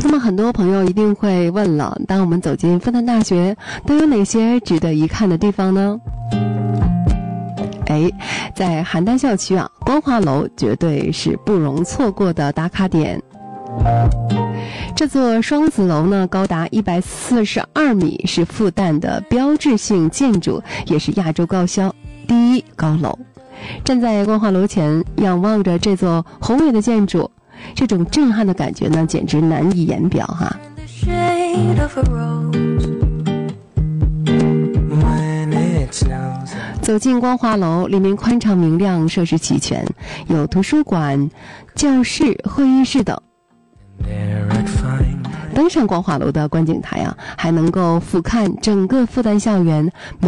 那么很多朋友一定会问了，当我们走进复旦大学，都有哪些值得一看的地方呢？在邯郸校区啊，光华楼绝对是不容错过的打卡点。这座双子楼呢，高达142米，是复旦的标志性建筑，也是亚洲高校第一高楼。站在光华楼前，仰望着这座宏伟的建筑，这种震撼的感觉呢，简直难以言表哈。走进光华楼，里面宽敞明亮，设施齐全，有图书馆、教室、会议室等。登上光华楼的观景台啊，还能够俯瞰整个复旦校园。